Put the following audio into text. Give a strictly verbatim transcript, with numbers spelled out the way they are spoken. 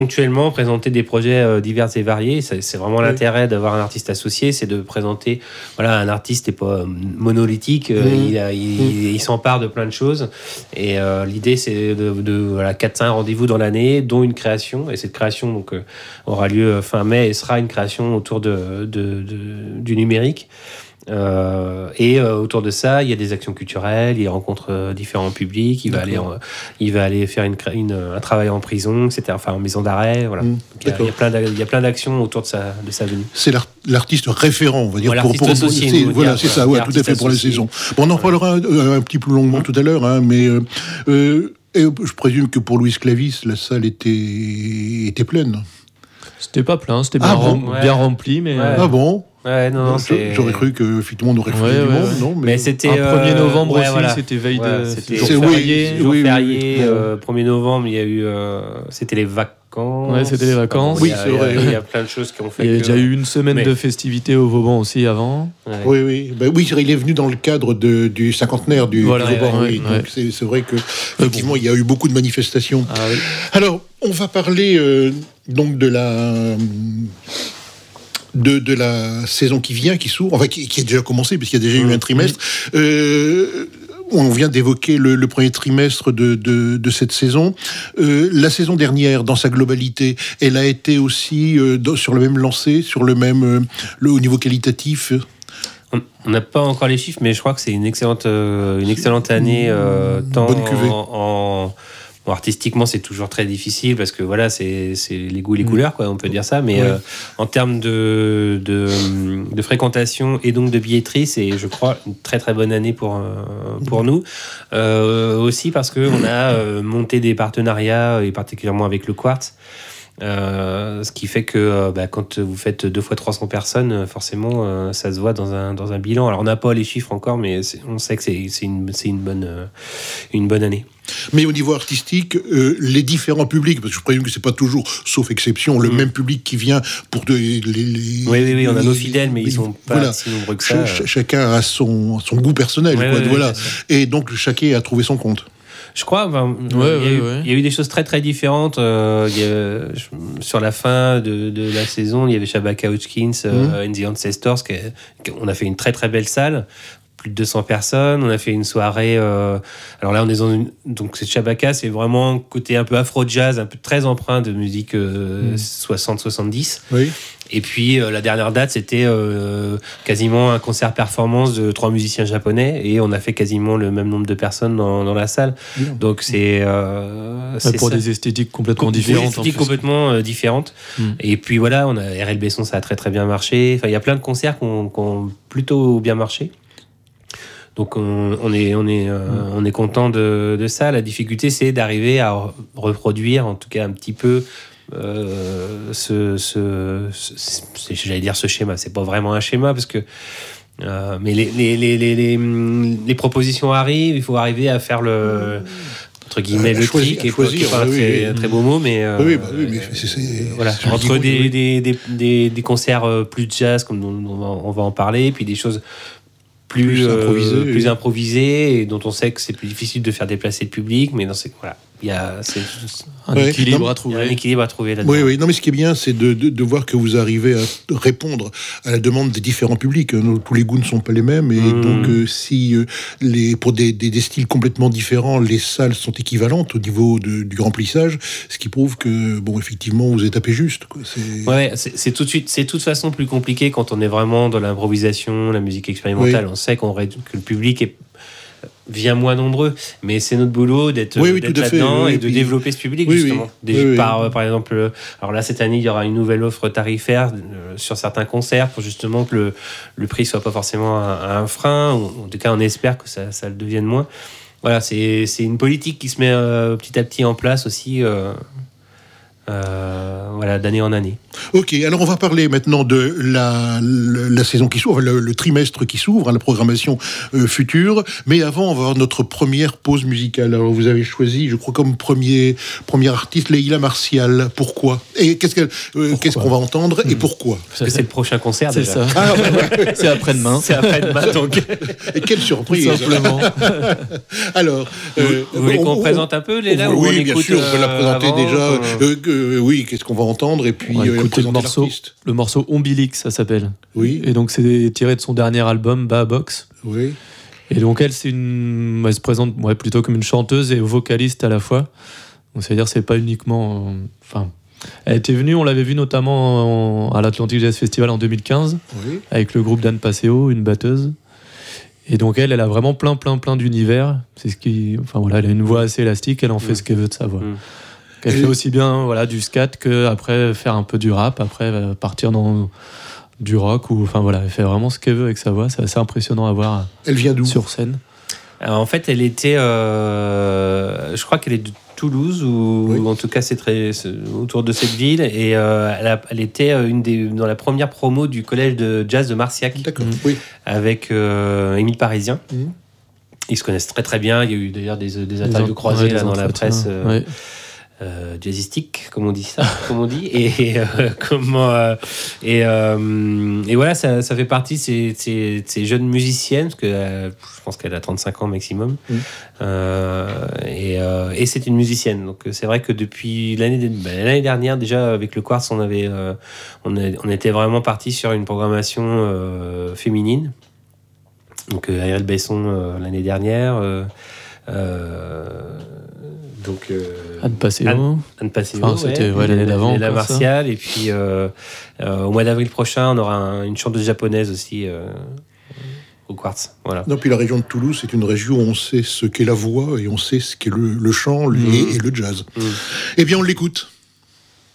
ponctuellement présenter des projets euh, divers et variés. C'est, c'est vraiment oui. l'intérêt d'avoir un artiste associé, c'est de présenter, voilà, un artiste n'est pas euh, monolithique, euh, mmh. il, a, il, mmh. il s'empare de plein de choses. Et euh, l'idée, c'est de, de voilà, quatre cinq rendez-vous dans l'année, dont une création. Et cette création donc, euh, aura lieu fin mai et sera une création autour de, de, de, du numérique. Euh, et euh, autour de ça, il y a des actions culturelles, il rencontre euh, différents publics, il va, aller en, il va aller faire une, une, un travail en prison, et cetera. Enfin, en maison d'arrêt, voilà. Mmh, il, y a, il, y a plein il y a plein d'actions autour de sa, de sa venue. C'est l'art, l'artiste référent, on va dire. Voilà, pour, l'artiste pour, associé. C'est, nous, voilà, dire, c'est ça, ouais, tout à fait, pour la saison. Bon, on en reparlera un, un petit peu longuement mmh. tout à l'heure, hein, mais euh, euh, et je présume que pour Louis Clavis, la salle était, était pleine. C'était pas plein, c'était bien, ah rem- bon bien ouais. rempli, mais... Ouais. Ah bon? Ouais, non, non, c'est... J'aurais cru qu'effectivement on aurait fait ouais, du ouais, monde, ouais. non mais... mais c'était un premier novembre ouais, aussi, voilà. c'était veille ouais, de c'était jour c'est, férié. Oui, jour oui, férié, oui, oui. Euh, premier novembre, il y a eu, euh, c'était les vacances. Ouais, c'était les vacances. Bon, oui, il a, c'est vrai. Il y, a, il y a plein de choses qui ont fait. Il y a que... déjà eu une semaine mais... de festivités au Vauban aussi avant. Ouais. Oui, oui, ben, oui, il est venu dans le cadre de, du cinquantenaire du, voilà, du Vauban. ouais, oui. ouais. Donc c'est, c'est vrai que effectivement, bon. il y a eu beaucoup de manifestations. Ah, oui. Alors, on va parler euh, donc de la. De, de la saison qui vient, qui s'ouvre, enfin qui, qui a déjà commencé, puisqu'il y a déjà mmh. eu un trimestre. Mmh. Euh, on vient d'évoquer le, le premier trimestre de, de, de cette saison. Euh, la saison dernière, dans sa globalité, elle a été aussi euh, dans, sur le même lancé, sur le même, euh, le, au niveau qualitatif. On n'a pas encore les chiffres, mais je crois que c'est une excellente, euh, une excellente année, euh, tant Bonne cuvée. en, en Bon, artistiquement, c'est toujours très difficile parce que voilà, c'est, c'est les goûts, les couleurs, quoi, on peut dire ça. Mais oui. euh, en termes de, de, de fréquentation et donc de billetterie, c'est, je crois, une très très bonne année pour, pour nous. Euh, aussi parce qu'on a euh, monté des partenariats, et particulièrement avec le Quartz. Euh, ce qui fait que euh, bah, quand vous faites deux fois trois cents personnes, forcément, euh, ça se voit dans un, dans un bilan. Alors, on n'a pas les chiffres encore, mais on sait que c'est, c'est, une, c'est une, bonne, euh, une bonne année. Mais au niveau artistique, euh, les différents publics, parce que je présume que c'est pas toujours, sauf exception, le mmh. même public qui vient pour de, les, les, oui, oui, oui, on a les, nos fidèles, mais ils sont pas voilà. si nombreux que ça. Ch- chacun a son, son goût personnel, oui, quoi, oui, voilà. Oui, et donc chacun a trouvé son compte. Je crois, enfin, ouais, il, y a ouais, eu, ouais. il y a eu des choses très très différentes. Euh, il y a, je, sur la fin de, de la saison, il y avait Shabaka Hutchins euh, mmh. and the Ancestors, qui, qui, on a fait une très très belle salle. Plus de deux cents personnes, on a fait une soirée. Euh, alors là, on est dans une. Donc, c'est Shabaka, c'est vraiment côté un peu afro-jazz, un peu très empreint de musique euh, mmh. soixante soixante-dix. Oui. Et puis, euh, la dernière date, c'était euh, quasiment un concert-performance de trois musiciens japonais et on a fait quasiment le même nombre de personnes dans, dans la salle. Mmh. Donc, c'est. Euh, c'est pour ça. Des esthétiques complètement Com- différentes. Des esthétiques complètement euh, différentes. Mmh. Et puis, voilà, on a R L Besson, ça a très très bien marché. Enfin, il y a plein de concerts qui ont, qui ont plutôt bien marché. Donc on, on est on est euh, mmh. on est content de, de ça. La difficulté, c'est d'arriver à reproduire, en tout cas un petit peu, euh, ce, ce, ce j'allais dire ce schéma. C'est pas vraiment un schéma parce que euh, mais les les, les les les les propositions arrivent. Il faut arriver à faire le entre guillemets le tri, qui est pas un oui, très, oui. très beau mot, mais euh, oui, bah oui, mais c'est, c'est, voilà, c'est entre des, des des des des concerts plus jazz comme on va, on va en parler, puis des choses plus, plus, euh, improvisé, plus oui. improvisé et dont on sait que c'est plus difficile de faire déplacer le public, mais dans ces, voilà, il y a c'est, un, ouais, équilibre non, à trouver. un équilibre à trouver là-dedans. Oui, oui. Non, mais ce qui est bien, c'est de, de, de voir que vous arrivez à répondre à la demande des différents publics. Tous les goûts ne sont pas les mêmes, et mmh. donc euh, si euh, les, pour des, des, des styles complètement différents, les salles sont équivalentes au niveau de, du remplissage, ce qui prouve que, bon, effectivement, vous êtes tapé juste. Quoi. C'est... Ouais, c'est, c'est tout de suite, c'est de toute façon plus compliqué quand on est vraiment dans l'improvisation, la musique expérimentale. Oui. On sait qu'on, que le public est vient moins nombreux, mais c'est notre boulot d'être, oui, oui, d'être là-dedans oui, et de puis... développer ce public oui, justement. Oui, Des, oui, par, oui. par exemple, alors là cette année il y aura une nouvelle offre tarifaire euh, sur certains concerts pour justement que le, le prix soit pas forcément un, un frein, ou en tout cas on espère que ça, ça le devienne moins. Voilà, c'est, c'est une politique qui se met euh, petit à petit en place aussi. Euh, Euh, voilà, d'année en année. Ok, alors on va parler maintenant de la, la, la saison qui s'ouvre, le, le trimestre qui s'ouvre, hein, la programmation euh, future. Mais avant, on va avoir notre première pause musicale. Alors vous avez choisi, je crois, comme premier, premier artiste, Leila Martial. Pourquoi ? Et qu'est-ce, qu'elle, euh, qu'est-ce qu'on va entendre et pourquoi ? Parce que c'est le prochain concert C'est déjà. ça. Ah, bah, ouais. C'est après-demain. C'est après-demain, donc. Et quelle surprise. Tout simplement. Alors, euh, Vous voulez on- qu'on on- présente un peu, Léla, Oui, ou on bien écoute, sûr, on peut la présenter euh, déjà. avant, Euh, euh, oui, qu'est-ce qu'on va entendre et puis On va euh, écouter le présenter morceau, l'artiste. le morceau Ombilix, ça s'appelle. Oui, Et donc c'est tiré de son dernier album, Baa Box. oui. Et donc elle, c'est une, elle se présente ouais, plutôt comme une chanteuse et vocaliste à la fois. Donc c'est-à-dire c'est pas uniquement, euh, enfin, elle était venue, on l'avait vue notamment en- à l'Atlantic Jazz Festival en deux mille quinze Oui. avec le groupe d'Anne Passeo, une batteuse. Et donc elle, elle a vraiment plein, plein, plein d'univers. C'est ce qui, enfin voilà, elle a une voix assez élastique, elle en fait Mm. ce qu'elle veut de sa voix. Mm. Elle Et- fait aussi bien voilà du scat que après faire un peu du rap, après euh, partir dans du rock ou enfin voilà, elle fait vraiment ce qu'elle veut avec sa voix. C'est assez impressionnant à voir Elle vient d'où ? sur scène. Alors, en fait, elle était. euh, je crois qu'elle est de Toulouse, ou, Oui. ou en tout cas, c'est très c'est autour de cette ville. Et euh, elle, a- elle était euh, une des, dans la première promo du collège de jazz de Marciac, D'accord, Mm. oui. avec euh, Émile Parisien. Mm. Ils se connaissent très très bien. Il y a eu d'ailleurs des, des interviews Des en- croisées ouais, là, des dans la entretiens, presse euh, ouais. euh, jazzistique, comme on dit ça, comme on dit. Et euh, comment euh, et, euh, et voilà, ça, ça fait partie de ces, ces, ces jeunes musiciennes, parce que euh, je pense qu'elle a trente-cinq ans maximum. Mm. Euh, et, euh, et c'est une musicienne. Donc c'est vrai que depuis l'année, ben, l'année dernière déjà avec le Quartz, on avait euh, on, a- on était vraiment parti sur une programmation euh, féminine. Donc euh, Ariel Besson euh, l'année dernière. Euh, euh, donc euh, Anne Passeo. Anne- Anne Passeo, Enfin, c'était, ouais, l'année d'avant, La encore ça. Martial. Et puis euh, euh, au mois d'avril prochain, on aura un- une chanteuse japonaise aussi euh, au Quartz. Voilà. Non, puis la région de Toulouse, c'est une région où on sait ce qu'est la voix et on sait ce qu'est le, le chant le- Mm. et, et le jazz. Mm. Eh bien, on l'écoute.